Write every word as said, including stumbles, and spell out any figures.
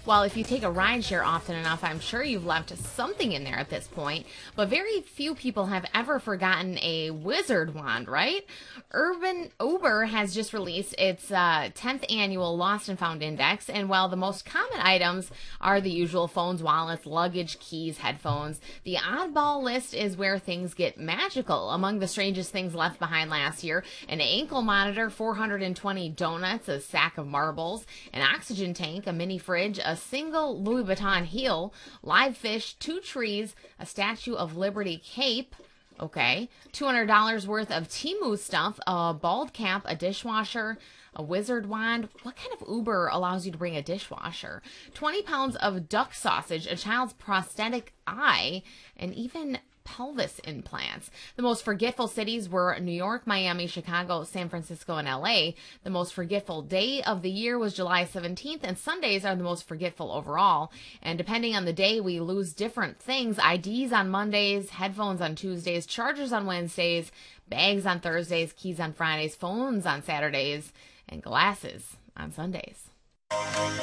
Well, if you take a rideshare often enough, I'm sure you've left something in there at this point. But very few people have ever forgotten a wizard wand, right? Urban Uber has just released its uh, tenth annual Lost and Found Index, and while the most common items are the usual phones, wallets, luggage, keys, headphones, the oddball list is where things get magical. Among the strangest things left behind last year: an ankle monitor, four hundred twenty donuts, a sack of marbles, an oxygen tank, a mini fridge, a single Louis Vuitton heel, live fish, two trees, a Statue of Liberty cape, okay, two hundred dollars worth of Temu stuff, a bald cap, a dishwasher, a wizard wand. What kind of Uber allows you to bring a dishwasher? twenty pounds of duck sausage, a child's prosthetic eye, and even pelvis implants. The most forgetful cities were New York, Miami, Chicago, San Francisco, and L A. The most forgetful day of the year was July seventeenth, and Sundays are the most forgetful overall. And depending on the day, we lose different things. I Ds on Mondays, headphones on Tuesdays, chargers on Wednesdays, bags on Thursdays, keys on Fridays, phones on Saturdays, and glasses on Sundays.